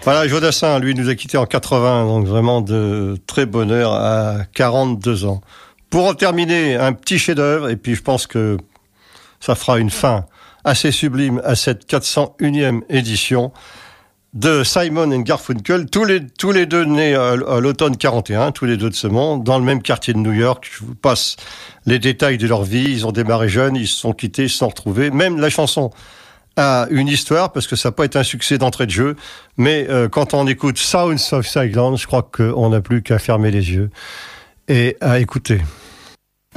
Voilà, Jodassin, lui, nous a quittés en 80, donc vraiment de très bonne heure à 42 ans. Pour en terminer, un petit chef-d'œuvre, et puis je pense que ça fera une fin assez sublime à cette 401e édition de Simon & Garfunkel, tous les deux nés à l'automne 41, tous les deux de ce monde, dans le même quartier de New York. Je vous passe les détails de leur vie. Ils ont démarré jeunes, ils se sont quittés, ils se sont retrouvés. Même la chanson a une histoire, parce que ça n'a pas été un succès d'entrée de jeu, mais quand on écoute Sounds of Silence, je crois qu'on n'a plus qu'à fermer les yeux et à écouter.